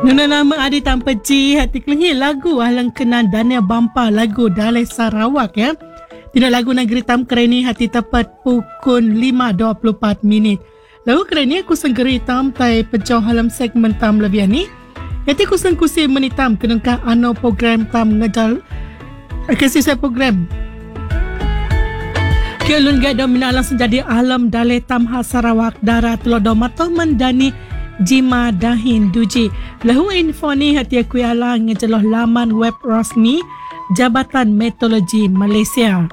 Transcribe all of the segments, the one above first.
Nuna nama adi tanpa ci hati kelengi lagu alang kenan Daniel Bampa lagu Dalai Sarawak ya. Tidak lagu negeri tam kereni hati tepat pukul 5.24 minit. Lalu kereni aku senggeri tam tai pecah halam segmen tam lebih ni. Hati aku sengkusi menitam kenangkah ano program tam ngejal kasih saya program. Kialun gada minalang senjadi alam Dalai Tam Sarawak darat Telodo Matoh Mendani Jima Dahin Duji. Lahu info ni hati aku alang ngejeloh laman web rasmi Jabatan Meteorologi Malaysia.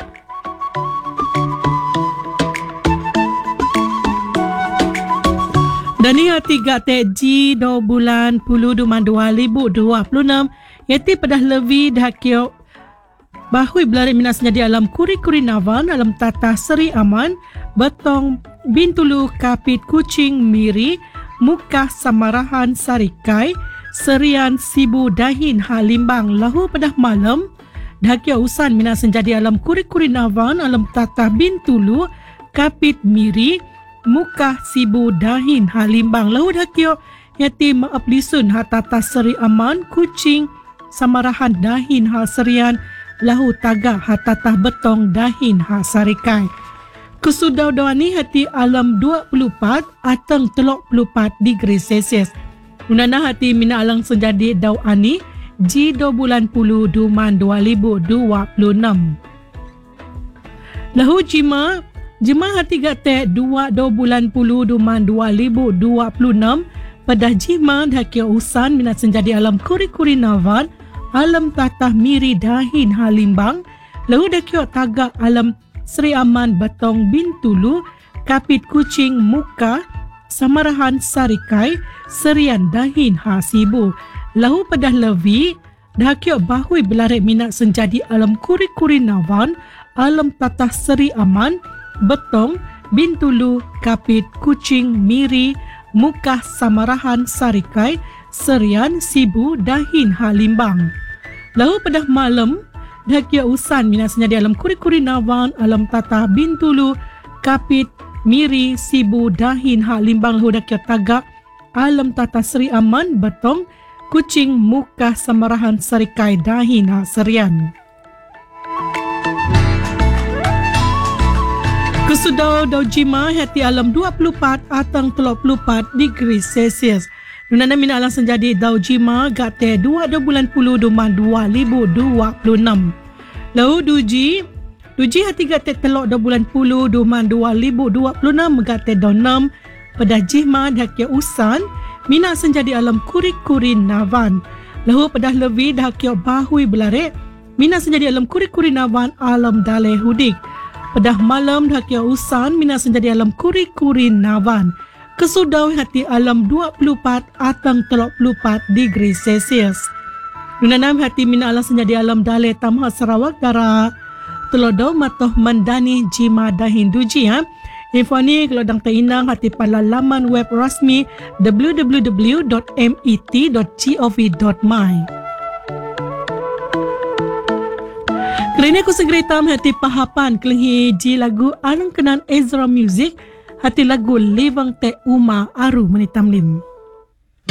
Dani hati gate G 2 bulan 10 duman 2026 yaitu pedah levi dah kio bahui belari minas jadi alam kuri-kuri navan alam tata seri aman betong bintulu kapit kucing miri muka samarahan sarikai serian sibu dahin halimbang lahu pedah malam dah kio usan minas jadi alam kuri-kuri navan alam tata bintulu kapit miri muka sibu dahin halimbang lahu dah kio yati maaf lisun hatata seri aman kucing samarahan dahin hal serian lahu taga hatatah betong dahin ha sarikai. Kesudau dawani hati alam 24 atang 34 degree Celsius. Unana hati mina alang senjadi daw ani G 2 bulan 10 duman 2026. Lahu jima hati gate 2 bulan 10 duman 2026 pada jima dah kira usan mina senjadi alam kuri-kuri navan alam tatah miri dahin halimbang lalu dah kira tagak alam Seri Aman Betong Bintulu kapit kucing muka samarahan sarikai serian dahin hasibu lalu pedah levi dah kira bahui belarik minat senjadi alam kuri-kuri navan alam tatah Seri Aman Betong Bintulu kapit kucing miri muka samarahan sarikai serian sibu dahin halimbang. Lalu pada malam dah kira usan minas di alam kuri-kuri navan alam tata bintulu kapit miri sibu dahin halimbang lahu dah kira tagak alam tata Seri Aman Betong kucing muka samarahan sarikai dahin ha serian. Kesudau dau jima hati alam 24 atang 34 degree Celsius. Nunana mina alang senjadi dau jima gate 2 bulan 10 duman 2026. Lalu duji hati gate telok 2 bulan 10 duman 2026 gate dau 6 pada jima dah kia usan mina senjadi alam kuri-kuri navan. Lalu pada levi dah kia bahui belarik mina senjadi alam kuri-kuri navan alam Dalai Hudik. Pada malam dah kia usan mina senjadi alam kuri-kuri navan. Kesudau hati alam 24 atang 34 degree Celsius. Nunanam hati mina alam senjadi alam Dalai Tam Sarawak dara Telodo Matoh Mendani Jima Dahin Duji ha. Info ni kalau dang terinang hati pada laman web rasmi www.met.gov.my. Kali ini aku segera tam hati pahapan kelengi ji lagu alang kenan Ezra Music hati lagu Levang Te Uma Aru Menitam Lim.